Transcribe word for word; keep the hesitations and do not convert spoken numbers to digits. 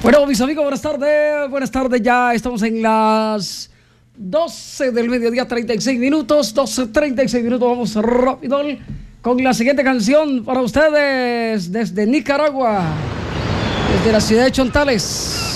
Bueno, mis amigos, buenas tardes. Buenas tardes, ya estamos en las doce del mediodía, treinta y seis minutos. doce, treinta y seis minutos. Vamos rápido con la siguiente canción para ustedes desde Nicaragua, desde la ciudad de Chontales.